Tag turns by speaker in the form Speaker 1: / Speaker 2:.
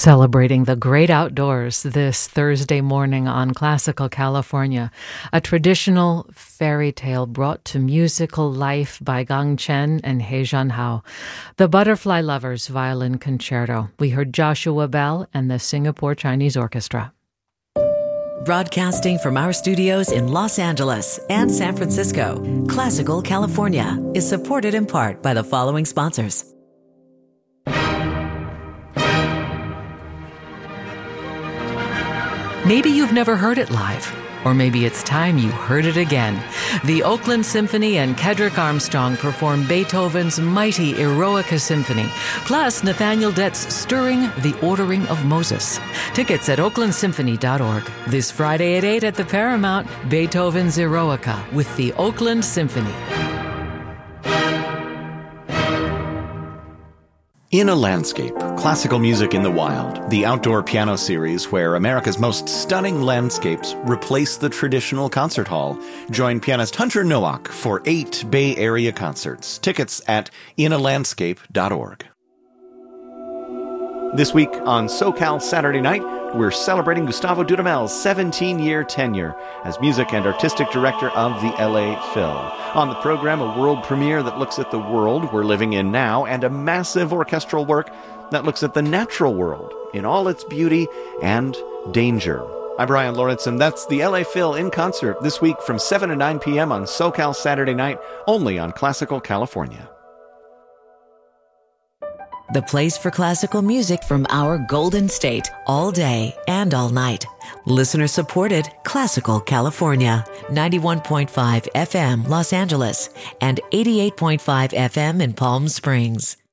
Speaker 1: Celebrating the great outdoors this Thursday morning on Classical California, a traditional fairy tale brought to musical life by Gang Chen and He Jianhao. The Butterfly Lovers Violin Concerto. We heard Joshua Bell and the Singapore Chinese Orchestra.
Speaker 2: Broadcasting from our studios in Los Angeles and San Francisco, Classical California is supported in part by the following sponsors. Maybe you've never heard it live, or maybe it's time you heard it again. The Oakland Symphony and Kedrick Armstrong perform Beethoven's mighty Eroica Symphony, plus Nathaniel Dett's stirring The Ordering of Moses. Tickets at oaklandsymphony.org. This Friday at 8 at the Paramount, Beethoven's Eroica with the Oakland Symphony.
Speaker 3: In a Landscape, Classical Music in the Wild, the outdoor piano series where America's most stunning landscapes replace the traditional concert hall. Join pianist Hunter Nowak for 8 Bay Area concerts. Tickets at inalandscape.org. This week on SoCal Saturday Night, we're celebrating Gustavo Dudamel's 17-year tenure as music and artistic director of the LA Phil. On the program, a world premiere that looks at the world we're living in now, and a massive orchestral work that looks at the natural world in all its beauty and danger. I'm Brian Lawrence, and that's the LA Phil in concert this week from 7 to 9 p.m. on SoCal Saturday Night, only on Classical California.
Speaker 2: The place for classical music from our Golden State, all day and all night. Listener supported Classical California, 91.5 FM Los Angeles and 88.5 FM in Palm Springs.